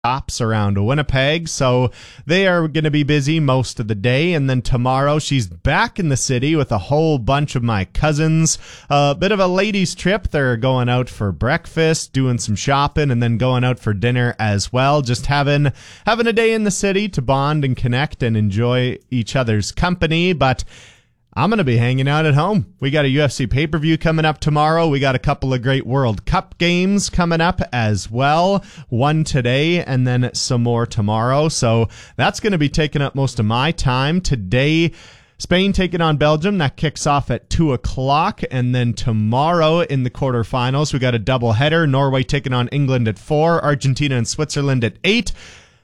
shops around Winnipeg, so they are going to be busy most of the day. And then tomorrow she's back in the city with a whole bunch of my cousins. A bit of a ladies' trip. They're going out for breakfast, doing some shopping, and then going out for dinner as well. Just having a day in the city to bond and connect and enjoy each other's company. But I'm going to be hanging out at home. We got a UFC pay-per-view coming up tomorrow. We got a couple of great World Cup games coming up as well. One today and then some more tomorrow. So that's going to be taking up most of my time. Today, Spain taking on Belgium. That kicks off at 2 o'clock. And then tomorrow in the quarterfinals, we got a doubleheader. Norway taking on England at 4. Argentina and Switzerland at 8.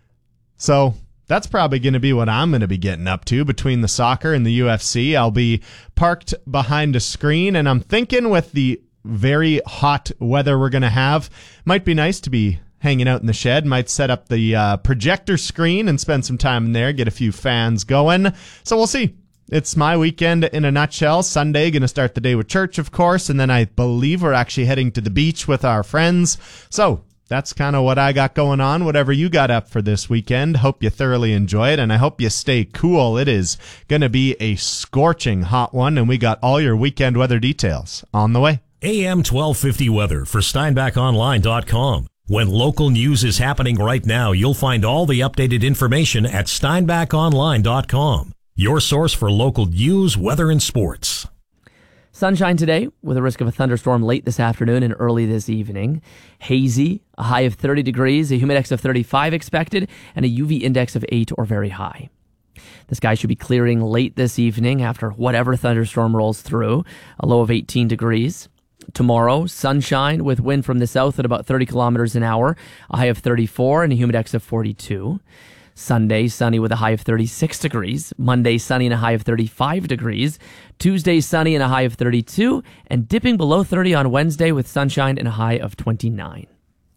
So that's probably going to be what I'm going to be getting up to between the soccer and the UFC. I'll be parked behind a screen, and I'm thinking with the very hot weather we're going to have, might be nice to be hanging out in the shed. Might set up the projector screen and spend some time in there, get a few fans going. So we'll see. It's my weekend in a nutshell. Sunday, going to start the day with church, of course, and then I believe we're actually heading to the beach with our friends. So that's kind of what I got going on. Whatever you got up for this weekend, hope you thoroughly enjoy it, and I hope you stay cool. It is going to be a scorching hot one, and we got all your weekend weather details on the way. AM 1250 weather for SteinbachOnline.com. When local news is happening right now, you'll find all the updated information at SteinbachOnline.com. Your source for local news, weather, and sports. Sunshine today with a risk of a thunderstorm late this afternoon and early this evening. Hazy, a high of 30 degrees, a humidex of 35 expected, and a UV index of 8 or very high. The sky should be clearing late this evening after whatever thunderstorm rolls through, a low of 18 degrees. Tomorrow, sunshine with wind from the south at about 30 kilometers an hour, a high of 34 and a humidex of 42. Sunday, sunny with a high of 36 degrees. Monday, sunny and a high of 35 degrees. Tuesday, sunny and a high of 32. And dipping below 30 on Wednesday with sunshine and a high of 29.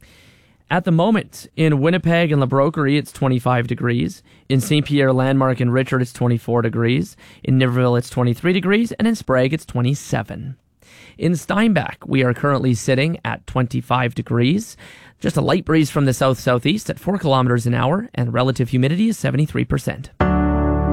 At the moment, in Winnipeg and La Broquerie, it's 25 degrees. In St. Pierre, Landmark, and Richard, it's 24 degrees. In Niverville, it's 23 degrees. And in Sprague, it's 27. In Steinbach, we are currently sitting at 25 degrees. Just a light breeze from the south-southeast at 4 kilometers an hour, and relative humidity is 73%.